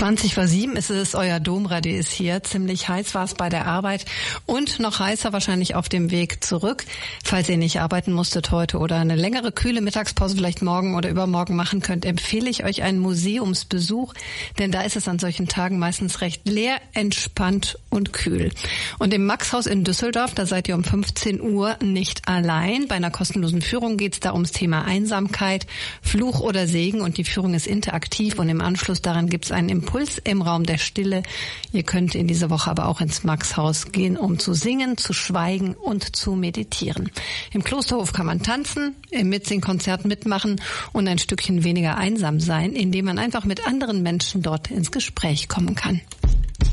20:07 ist es, euer Domradier ist hier. Ziemlich heiß war es bei der Arbeit und noch heißer wahrscheinlich auf dem Weg zurück. Falls ihr nicht arbeiten musstet heute oder eine längere kühle Mittagspause vielleicht morgen oder übermorgen machen könnt, empfehle ich euch einen Museumsbesuch, denn da ist es an solchen Tagen meistens recht leer, entspannt und kühl. Und im Maxhaus in Düsseldorf, da seid ihr um 15 Uhr nicht allein. Bei einer kostenlosen Führung geht es da ums Thema Einsamkeit, Fluch oder Segen, und die Führung ist interaktiv und im Anschluss daran gibt es einen Impuls im Raum der Stille. Ihr könnt in dieser Woche aber auch ins Maxhaus gehen, um zu singen, zu schweigen und zu meditieren. Im Klosterhof kann man tanzen, im Mitsingkonzert mitmachen und ein Stückchen weniger einsam sein, indem man einfach mit anderen Menschen dort ins Gespräch kommen kann.